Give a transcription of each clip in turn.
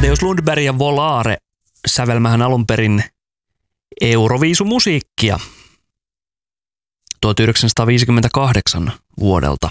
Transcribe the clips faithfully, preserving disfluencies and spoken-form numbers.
Amadeus Lundberg ja Volare sävelmähän alun perin Euroviisumusiikkia tuhatyhdeksänsataaviisikymmentäkahdeksan vuodelta.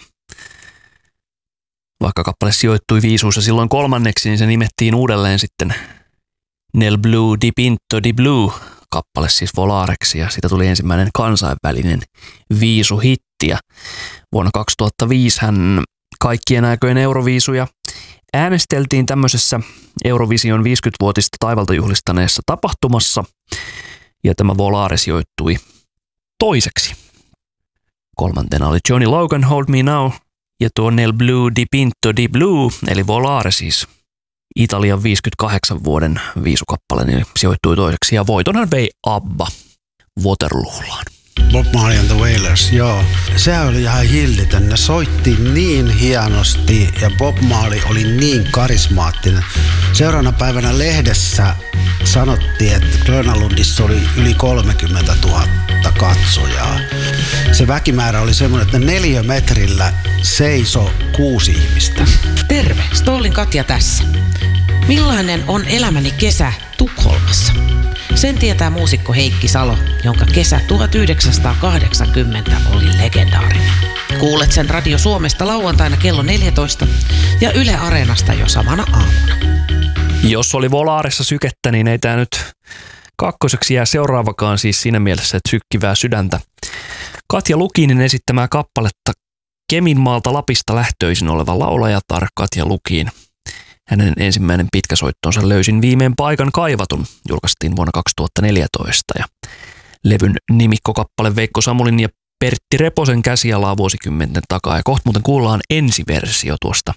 Vaikka kappale sijoittui viisuissa silloin kolmanneksi, niin se nimettiin uudelleen sitten Nel Blu di Pinto di Blu kappale siis Volareksi, ja siitä tuli ensimmäinen kansainvälinen viisuhitti. Ja vuonna kaksituhattaviisi hän kaikkien aikojen Euroviisuja äänesteltiin tämmöisessä Eurovision viisikymmenvuotista taivalta juhlistaneessa tapahtumassa, ja tämä Volare sijoittui toiseksi. Kolmantena oli Johnny Logan, Hold Me Now, ja tuo Nel Blu di Pinto di Blu, eli Volare siis Italian viisikymmentäkahdeksan vuoden viisukappale, niin sijoittui toiseksi, ja voitonhan vei ABBA Waterloolaan. Bob Marley and the Wailers, joo. Sehän oli ihan hillitön. Ne soitti niin hienosti ja Bob Marley oli niin karismaattinen. Seuraavana päivänä lehdessä sanottiin, että Grönalundissa oli yli kolmekymmentätuhatta katsojaa. Se väkimäärä oli semmoinen, että neliömetrillä seiso kuusi ihmistä. Terve, Stollin Katja tässä. Millainen on elämäni kesä Tukholmassa? Sen tietää muusikko Heikki Salo, jonka kesä tuhatyhdeksänsataakahdeksankymmentä oli legendaarinen. Kuulet sen Radio Suomesta lauantaina kello neljätoista ja Yle Areenasta jo samana aamuna. Jos oli Volaressa sykettä, niin ei tämä nyt kakkoseksi jää seuraavakaan, siis siinä mielessä, että sykkivää sydäntä. Katja Lukinen esittämää kappaletta Keminmaalta Lapista lähtöisin oleva laulajatar Katja Lukin. Hänen ensimmäinen pitkäsoittonsa Löysin viimein paikan kaivatun julkaistiin vuonna kaksituhattaneljätoista, ja levyn nimikkokappale Veikko Samulin ja Pertti Reposen käsialaa vuosikymmenten takaa, ja kohta muuten kuullaan ensiversio tuosta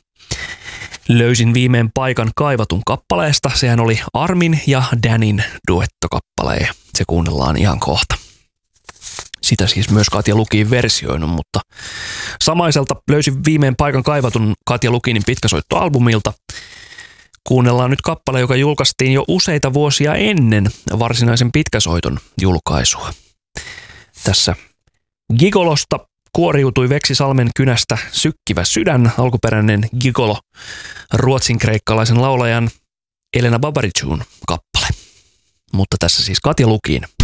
Löysin viimein paikan kaivatun kappaleesta. Sehän oli Armin ja Danin duettokappale, ja se kuunnellaan ihan kohta. Sitä siis myös Katja Lukin versioinut, mutta samaiselta Löysin viimein paikan kaivatun Katja Lukinin pitkäsoittoalbumilta kuunnellaan nyt kappale, joka julkaistiin jo useita vuosia ennen varsinaisen pitkäsoiton julkaisua. Tässä Gigolosta kuoriutui Veksisalmen kynästä Sykkivä sydän, alkuperäinen Gigolo, ruotsin-kreikkalaisen laulajan Elena Babaricun kappale. Mutta tässä siis Katja Lukin.